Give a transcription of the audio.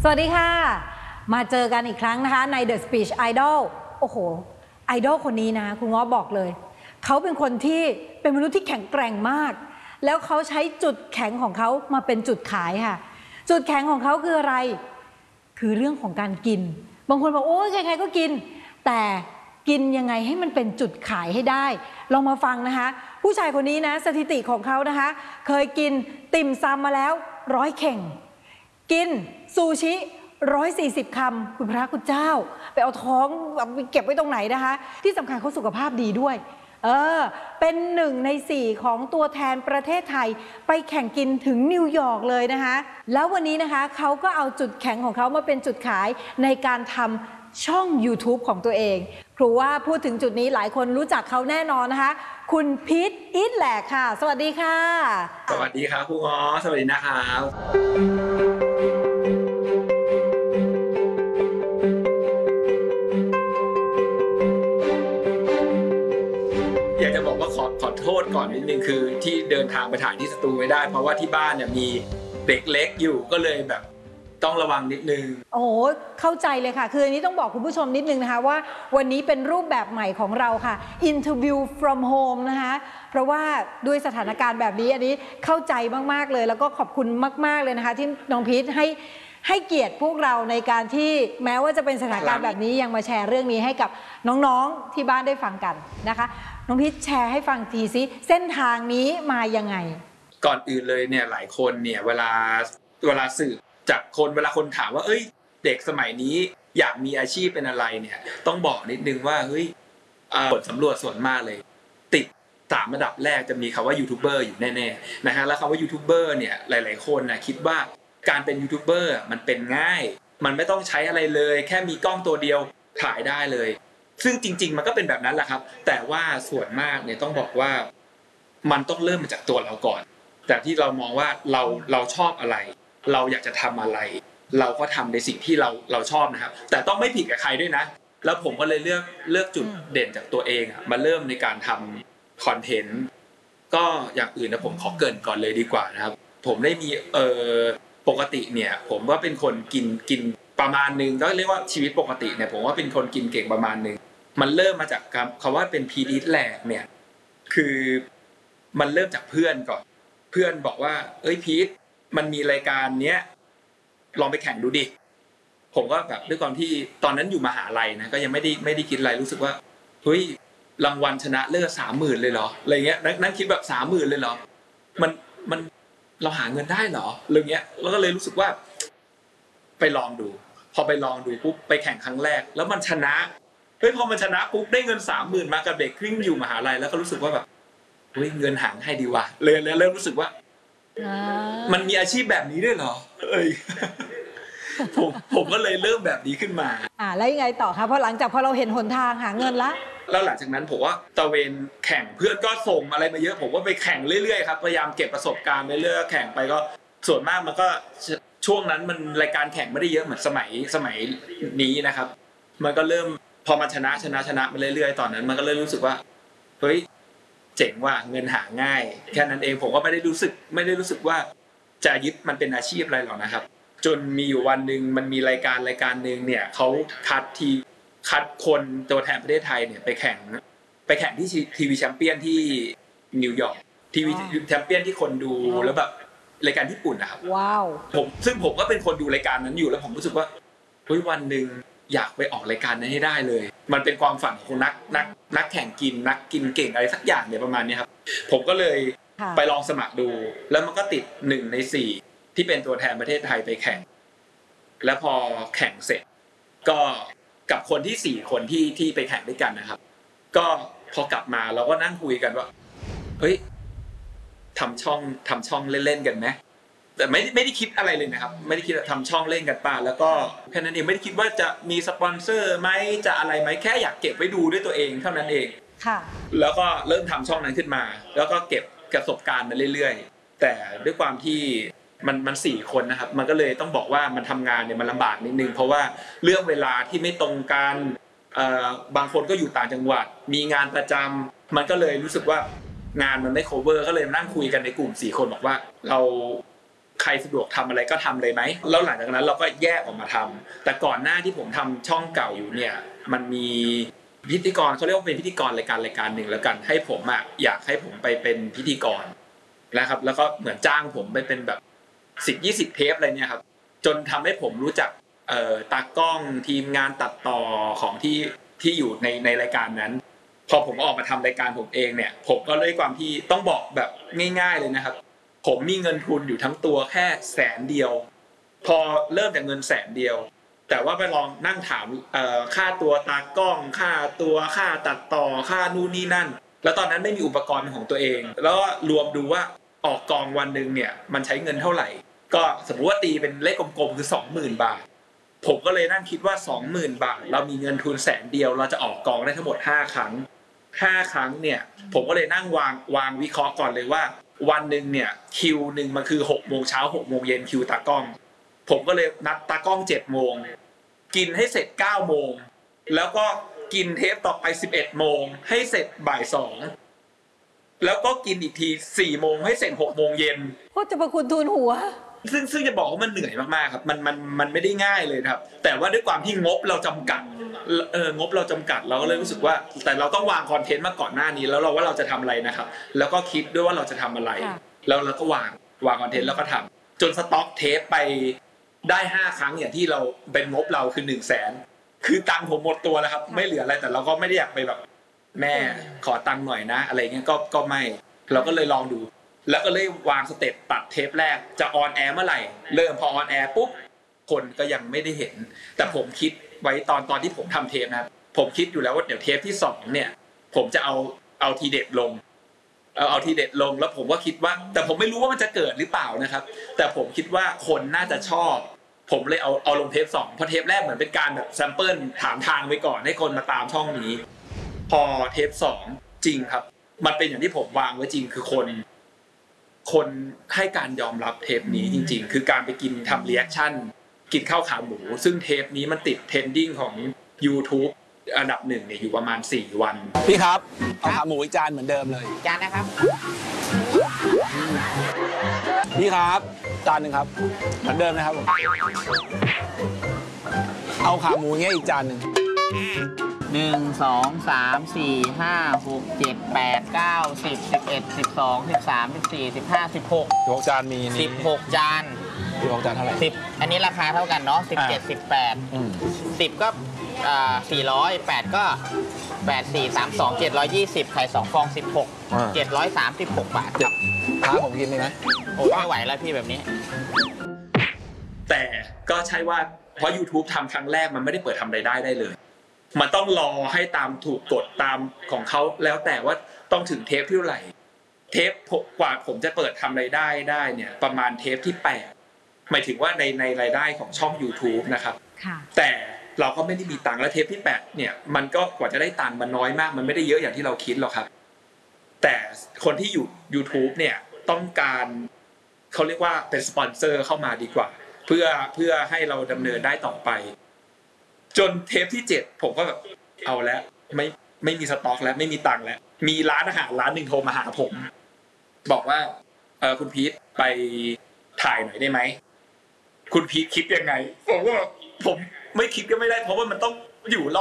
วัสดีค่ะมาเจอกันอีกครั้งนะคะใน The Speech Idol โอ้โหไอดอลคนนี้นะคุณง้อบอกเลยเขาเป็นคนที่เป็นมนุษย์ที่แข็งแกร่งมากแล้วเขาใช้จุดแข็งของเขามาเป็นจุดขายค่ะจุดแข็งของเขาคืออะไรคือเรื่องของการกินบางคนบอกโอ้ยใครๆก็กินแต่กินยังไงให้มันเป็นจุดขายให้ได้ลองมาฟังนะคะผู้ชายคนนี้นะสถิติของเขานะคะเคยกินติ่มซำมาแล้ว100 เข่งกินซูชิ140 คำคุณพระคุณเจ้าไปเอาท้องไปเก็บไว้ตรงไหนนะคะที่สำคัญเขาสุขภาพดีด้วยเป็น1 ใน 4ของตัวแทนประเทศไทยไปแข่งกินถึงนิวยอร์กเลยนะคะแล้ววันนี้นะคะเขาก็เอาจุดแข็งของเขามาเป็นจุดขายในการทำช่อง YouTube ของตัวเองครูว่าพูดถึงจุดนี้หลายคนรู้จักเขาแน่นอนนะคะคุณพีทอีทแหลกค่ะสวัสดีค่ะสวัสดีครับครูง้อสวัสดีนะครับอยากจะบอกว่าขอโทษก่อนนิดนึงคือที่เดินทางไปถ่ายที่สตูไม่ได้เพราะว่าที่บ้านเนี่ยมีเด็กเล็กอยู่ก็เลยแบบต้องระวังนิดนึงโอ้โหเข้าใจเลยค่ะคืออันนี้ต้องบอกคุณผู้ชมนิดนึงนะคะว่าวันนี้เป็นรูปแบบใหม่ของเราค่ะ Interview from home นะคะเพราะว่าด้วยสถานการณ์แบบนี้อันนี้เข้าใจมากๆเลยแล้วก็ขอบคุณมากๆเลยนะคะที่น้องพีทให้เกียรติพวกเราในการที่แม้ว่าจะเป็นสถานการณ์แบบนี้ยังมาแชร์เรื่องนี้ให้กับน้องๆที่บ้านได้ฟังกันนะคะน้องพีทแชร์ให้ฟังทีซิเส้นทางนี้มายังไงก่อนอื่นเลยเนี่ยหลายคนเนี่ยเวลาสืบจากคนเวลาคนถามว่าเอ้ยเด็กสมัยนี้อยากมีอาชีพเป็นอะไรเนี่ยต้องบอกนิดนึงว่าเฮ้ยผลสำรวจส่วนมากเลยติด3 อันดับแรกจะมีคำว่ายูทูบเบอร์อยู่แน่ๆนะฮะแล้วคำว่ายูทูบเบอร์เนี่ยหลายๆคนนะคิดว่าการเป็นยูทูบเบอร์มันเป็นง่ายมันไม่ต้องใช้อะไรเลยแค่มีกล้องตัวเดียวถ่ายได้เลยซึ่งจริงๆมันก็เป็นแบบนั้นแหละครับแต่ว่าส่วนมากเนี่ยต้องบอกว่ามันต้องเริ่มมาจากตัวเราก่อนแต่ที่เรามองว่าเราชอบอะไรเราอยากจะทำอะไรเราก็ทำในสิ่งที่เราชอบนะครับแต่ต้องไม่ผิดกับใครด้วยนะแล้วผมก็เลยเลือกจุดเด่นจากตัวเองมาเริ่มในการทำคอนเทนต์ก็อย่างอื่นนะผมขอเกริ่นก่อนเลยดีกว่านะครับผมได้มีปกติเนี่ยผมว่าเป็นคนกินประมาณนึงก็เรียกว่าชีวิตปกติเนี่ยผมว่าเป็นคนกินเก่งประมาณนึงมันเริ่มมาจากคำว่าเป็นพีทแหลกเนี่ยคือมันเริ่มจากเพื่อนก่อนเพื่อนบอกว่าเอ้ยพีทมันมีรายการเนี้ยลองไปแข่งดูดิผมก็แบบด้วยความที่ตอนนั้นอยู่มหาลัยนะก็ยังไม่ได้คิดอะไรรู้สึกว่าเฮ้ยรางวัลชนะเลิศ30,000เลยเหรออะไรเงี้ยนั่งคิดแบบ30,000เลยเหรอมันเราหาเงินได้เหรออะไรเงี้ยแล้วก็เลยรู้สึกว่าไปลองดูพอไปลองดูปุ๊บไปแข่งครั้งแรกแล้วมันชนะเฮ้ยพอมันชนะปุ๊บได้เงิน30,000มากับเด็กครึ่งอยู่มหาลัยแล้วก็รู้สึกว่าแบบเฮ้ยเงินหาให้ดีว่ะเลยเริ่มรู้สึกว่ามันมีอาชีพแบบนี้ด้วยเหรอผมก็เลยเริ่มแบบนี้ขึ้นมาแล้วยังไงต่อคะพอหลังจากพอเราเห็นหนทางหาเงินแล้วหลังจากนั้นผมว่าตะเวนแข่งเพื่อนก็ส่งอะไรมาเยอะผมก็ไปแข่งเรื่อยๆครับพยายามเก็บประสบการณ์ไปเรื่อยแข่งไปก็ส่วนมากมันก็ช่วงนั้นมันรายการแข่งไม่ได้เยอะเหมือนสมัยนี้นะครับมันก็เริ่มพอมันชนะมาเรื่อยๆตอนนั้นมันก็เริ่มรู้สึกว่าเฮ้ยเจ๋งว่ะเงินหาง่ายแค่นั้นเองผมก็ไม่ได้รู้สึกว่าจะยึดมันเป็นอาชีพอะไรหรอกนะครับจนมีอยู่วันนึงมันมีรายการนึงเนี่ยเขาคัดคนตัวแทนประเทศไทยเนี่ยไปแข่งที่ทีวีแชมเปี้ยนที่นิวยอร์กทีวีแชมเปี้ยนที่คนดูแล้วแบบรายการญี่ปุ่นนะครับว้าวซึ่งผมก็เป็นคนดูรายการนั้นอยู่แล้วผมรู้สึกว่าเฮ้ยวันนึงอยากไปออกรายการนั้นให้ได้เลยมันเป็นความฝันของนักแข่งกินนักกินเก่งอะไรสักอย่างเนี่ยประมาณนี้ครับผมก็เลยไปลองสมัครดูแล้วมันก็ติด1 ใน 4ที่เป็นตัวแทนประเทศไทยไปแข่งแล้วพอแข่งเสร็จก็กับคนที่4 คนที่ไปแข่งด้วยกันนะครับก็พอกลับมาเราก็นั่งคุยกันว่าเฮ้ยทำช่องเล่นๆกันไหมแต่ไม่ได้คิดอะไรเลยนะครับไม่ได้คิดทำช่องเล่นกันป่ะแล้วก็แค่นั้นเองไม่ได้คิดว่าจะมีสปอนเซอร์ไหมจะอะไรไหมแค่อยากเก็บไว้ดูด้วยตัวเองเท่านั้นเองค่ะแล้วก็เริ่มทำช่องนั้นขึ้นมาแล้วก็เก็บประสบการณ์มาเรื่อยๆแต่ด้วยความที่มัน4 คนนะครับมันก็เลยต้องบอกว่ามันทำงานเนี่ยมันลำบากนิดนึงเพราะว่าเรื่องเวลาที่ไม่ตรงกันบางคนก็อยู่ต่างจังหวัดมีงานประจำมันก็เลยรู้สึกว่างานมันไม่ cover ก็เลยนั่งคุยกันในกลุ่ม4 คนบอกว่าเราขรสะดวกทำอะไรก็ทำเลยไหมแล้วหลังจากนั้นเราก็แยกออกมาทำแต่ก่อนหน้าที่ผมทำช่องเก่าอยู่เนี่ยมันมีพิธีกรเขาเรียกว่าเป็นพิธีกรรายการหนึ่งแล้วกันให้ผมอยากให้ผมไปเป็นพิธีกรนะครับแล้วก็เหมือนจ้างผมไปเป็นแบบ10-20เทปอะไรเนี่ยครับจนทำให้ผมรู้จักตากล้องทีมงานตัดต่อของที่อยู่ในรายการนั้นพอผมออกมาทำรายการผมเองเนี่ยผมก็เลยความที่ต้องบอกแบบง่ายๆเลยนะครับผมมีเงินทุนอยู่ทั้งตัวแค่100,000พอเริ่มจากเงิน100,000แต่ว่าไปลองนั่งถามค่าตัวตากล้องค่าตัดต่อค่านู่นนี่นั่นแล้วตอนนั้นไม่มีอุปกรณ์ของตัวเองแล้วก็รวมดูว่าออกกองวันนึงเนี่ยมันใช้เงินเท่าไหร่ก็สมมติว่าตีเป็นเลขกลมๆคือ 20,000 บาทผมก็เลยนั่งคิดว่า 20,000 บาทเรามีเงินทุน100,000เราจะออกกองได้ทั้งหมด5 ครั้งเนี่ยผมก็เลยนั่งวางวิเคราะห์ก่อนเลยว่าวันนึงเนี่ยคิวนึงมันคือ6 โมงเช้า6 โมงเย็นคิวตากล้องผมก็เลยนัดตากล้อง7 โมงกินให้เสร็จ9 โมงแล้วก็กินเทปต่อไป11 โมงให้เสร็จบ่าย 2แล้วก็กินอีกที4 โมงให้เสร็จ6 โมงเย็นโคตรจะประคุณทูลหัวซึ่งจะบอกว่ามันเหนื่อยมากๆครับมันไม่ได้ง่ายเลยครับแต่ว่าด้วยความที่งบเราจำกัดงบเราจำกัดเราก็เลยรู้สึกว่าแต่เราต้องวางคอนเทนต์มาก่อนหน้านี้แล้วเราว่าเราจะทำอะไรนะครับแล้วก็คิดด้วยว่าเราจะทำอะไรแล้วเราก็วางคอนเทนต์แล้วก็ทำจนสต็อกเทปไปได้5 ครั้งอย่างที่เราเป็นงบเราคือ100,000คือตังค์ผมหมดตัวแล้วครับไม่เหลืออะไรแต่เราก็ไม่ได้อยากไปแบบแม่ขอตังค์หน่อยนะอะไรเงี้ยก็ไม่เราก็เลยลองดูแล้วก็เลยวางสเต็ปตัดเทปแรกจะออนแอร์เมื่อไหร่เริ่มพอออนแอร์ปุ๊บคนก็ยังไม่ได้เห็นแต่ผมคิดไว้ตอนที่ผมทำเทปนะครับผมคิดอยู่แล้วว่าเดี๋ยวเทปที่2เนี่ยผมจะเอาทีเด็ดลงเอาทีเด็ดลงแล้วผมก็คิดว่าแต่ผมไม่รู้ว่ามันจะเกิดหรือเปล่านะครับแต่ผมคิดว่าคนน่าจะชอบผมเลยเอาลงเทป2เพราะเทปแรกเหมือนเป็นการแบบแซมเปิลถามทางไว้ก่อนให้คนมาตามช่องนี้พอเทป2จริงครับมันเป็นอย่างที่ผมวางไว้จริงคือคนให้การยอมรับเทปนี้จริงๆคือการไปกินทำรีแอคชั่นกินข้าวขาหมูซึ่งเทปนี้มันติดเทรนดิ้งของ YouTube อันดับ1เนี่ยอยู่ประมาณ4 วันพี่ครับเอาขาหมูอีกจานเหมือนเดิมเลยจานนะครับพี่ครับจานนึงครับเหมือนเดิมนะครับผมเอาขาหมูเงี้ยอีกจานนึง 1 2 3 4 5 6 7 8 9 10 11 12 13 14 15 16 จานมีนี่ 16 จาน 16 จานเท่าไหร่ 10อันนี้ราคาเท่ากันเนาะ17 18 10ก็400 8ก็8 4 3 2 720ไข่2 ฟอง16 736 บาทครับท้าผมกินได้ไหมโอ้ไม่ไหวแล้วพี่แบบนี้แต่ก็ใช่ว่าเพราะ YouTube ทำครั้งแรกมันไม่ได้เปิดทำรายได้ได้เลยมันต้องรอให้ตามถูกกฎตามของเขาแล้วแต่ว่าต้องถึงเทปที่เท่าไหร่เทปกว่าผมจะเปิดทำรายได้ได้เนี่ยประมาณเทปที่8หมายถึงว่าในรายได้ของช่อง YouTube นะครับแต่เราก็ไม่ได้มีตังค์และเทปที่8เนี่ยมันก็กว่าจะได้ตังค์มันน้อยมากมันไม่ได้เยอะอย่างที่เราคิดหรอกครับแต่คนที่อยู่ YouTube เนี่ยต้องการเขาเรียกว่าเป็นสปอนเซอร์เข้ามาดีกว่าเพื่อให้เราดำเนินได้ต่อไปจนเทปที่7ผมก็แบบเอาแล้วไม่มีสต็อกแล้วไม่มีตังค์แล้วมีร้านอาหารร้านนึงโทรมาหาผมบอกว่าคุณพีทไปถ่ายหน่อยได้ไหมคุณพีทคิดยังไงผมก็ผมไม่คิดก็ไม่ได้เพราะว่ามันต้องอยู่